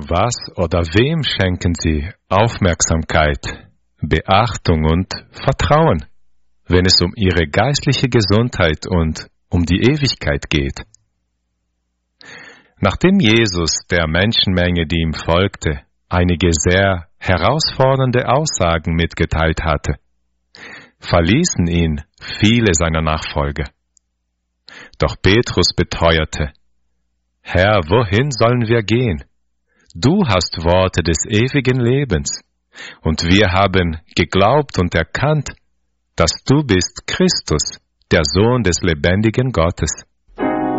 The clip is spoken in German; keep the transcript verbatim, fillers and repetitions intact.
was oder wem schenken Sie Aufmerksamkeit, Beachtung und Vertrauen, wenn es um Ihre geistliche Gesundheit und um die Ewigkeit geht? Nachdem Jesus der Menschenmenge, die ihm folgte, einige sehr herausfordernde Aussagen mitgeteilt hatte, verließen ihn viele seiner Nachfolger. Doch Petrus beteuerte: Herr, wohin sollen wir gehen? Du hast Worte des ewigen Lebens, und wir haben geglaubt und erkannt, dass du bist Christus, der Sohn des lebendigen Gottes.